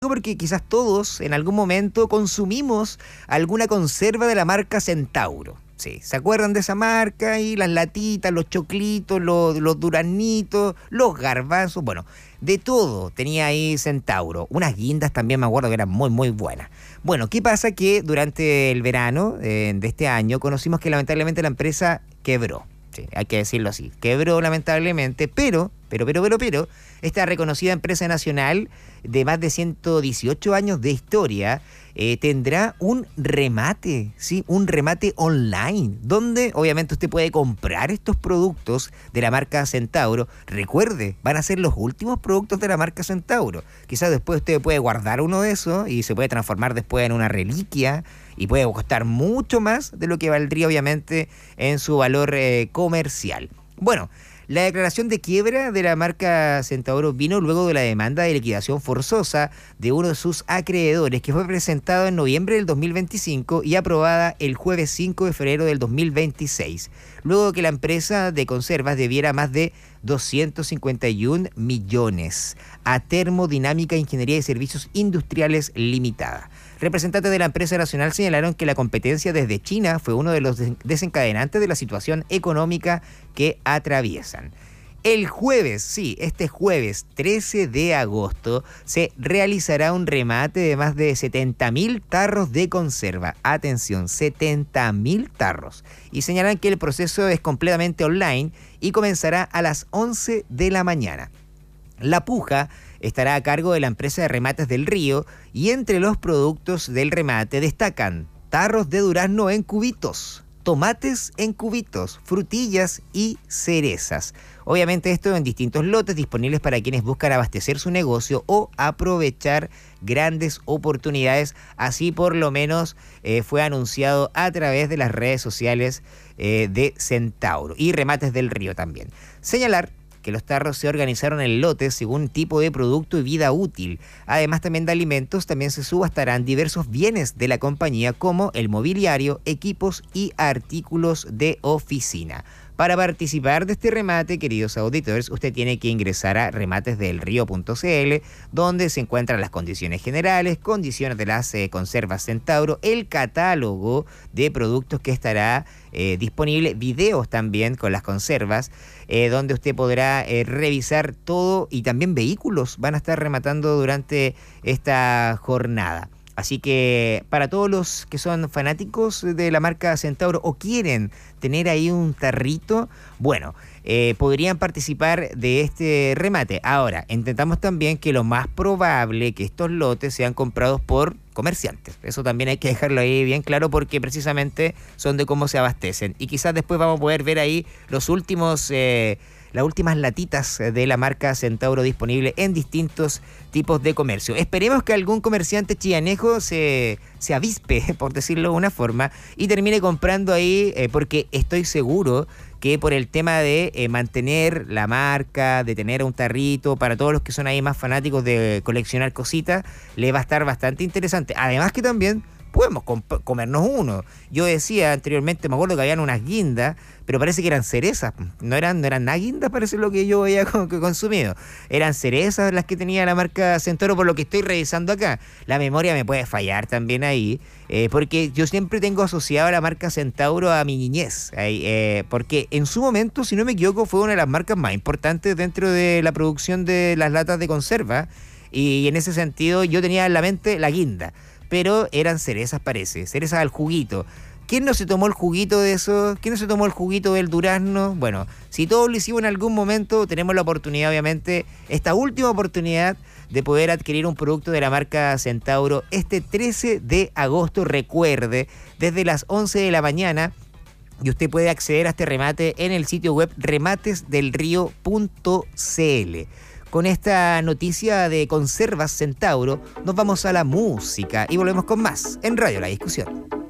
porque quizás todos en algún momento consumimos alguna conserva de la marca Centauro. Sí, ¿se acuerdan de esa marca? Y las latitas, los choclitos, los duraznitos, los garbanzos, bueno, de todo tenía ahí Centauro. Unas guindas también me acuerdo que eran muy, muy buenas. Bueno, ¿qué pasa? Que durante el verano de este año conocimos que lamentablemente la empresa quebró. Sí, hay que decirlo así. Quebró lamentablemente, pero, esta reconocida empresa nacional de más de 118 años de historia tendrá un remate, ¿sí? Un remate online, donde obviamente usted puede comprar estos productos de la marca Centauro. Recuerde, van a ser los últimos productos de la marca Centauro. Quizás después usted puede guardar uno de esos y se puede transformar después en una reliquia y puede costar mucho más de lo que valdría obviamente en su valor comercial. Bueno, la declaración de quiebra de la marca Centauro vino luego de la demanda de liquidación forzosa de uno de sus acreedores, que fue presentado en noviembre del 2025 y aprobada el jueves 5 de febrero del 2026, luego de que la empresa de conservas debiera más de 251 millones a Termodinámica Ingeniería y Servicios Industriales Limitada. Representantes de la empresa nacional señalaron que la competencia desde China fue uno de los desencadenantes de la situación económica que atraviesan. El jueves, sí, este jueves 13 de agosto se realizará un remate de más de 70.000 tarros de conserva. Atención, 70.000 tarros. Y señalan que el proceso es completamente online y comenzará a las 11 de la mañana. La puja estará a cargo de la empresa de remates del Río y entre los productos del remate destacan tarros de durazno en cubitos, tomates en cubitos, frutillas y cerezas. Obviamente esto en distintos lotes disponibles para quienes buscan abastecer su negocio o aprovechar grandes oportunidades. Así por lo menos fue anunciado a través de las redes sociales de Centauro y Remates del Río también. Señalar que los tarros se organizaron en lotes según tipo de producto y vida útil. Además también de alimentos, también se subastarán diversos bienes de la compañía como el mobiliario, equipos y artículos de oficina. Para participar de este remate, queridos auditores, usted tiene que ingresar a rematesdelrio.cl, donde se encuentran las condiciones generales, condiciones de las conservas Centauro, el catálogo de productos que estará disponible, videos también con las conservas, donde usted podrá revisar todo, y también vehículos van a estar rematando durante esta jornada. Así que para todos los que son fanáticos de la marca Centauro o quieren tener ahí un tarrito, bueno, podrían participar de este remate. Ahora, intentamos también que lo más probable que estos lotes sean comprados por comerciantes. Eso también hay que dejarlo ahí bien claro, porque precisamente son de cómo se abastecen. Y quizás después vamos a poder ver ahí los últimos las últimas latitas de la marca Centauro disponible en distintos tipos de comercio. Esperemos que algún comerciante chianejo se avispe, por decirlo de una forma, y termine comprando ahí, porque estoy seguro que por el tema de mantener la marca, de tener un tarrito, para todos los que son ahí más fanáticos de coleccionar cositas, le va a estar bastante interesante. Además que también podemos comernos uno. Yo decía anteriormente, me acuerdo que habían unas guindas, pero parece que eran cerezas. No eran nada guindas, parece lo que yo había consumido. Eran cerezas las que tenía la marca Centauro, por lo que estoy revisando acá. La memoria me puede fallar también ahí, porque yo siempre tengo asociado a la marca Centauro a mi niñez. Porque en su momento, si no me equivoco, fue una de las marcas más importantes dentro de la producción de las latas de conserva. Y en ese sentido yo tenía en la mente la guinda, pero eran cerezas, parece, cerezas al juguito. ¿Quién no se tomó el juguito de eso? ¿Quién no se tomó el juguito del durazno? Bueno, si todos lo hicimos en algún momento, tenemos la oportunidad, obviamente, esta última oportunidad de poder adquirir un producto de la marca Centauro este 13 de agosto, recuerde, desde las 11 de la mañana, y usted puede acceder a este remate en el sitio web rematesdelrio.cl. Con esta noticia de conservas Centauro, nos vamos a la música y volvemos con más en Radio La Discusión.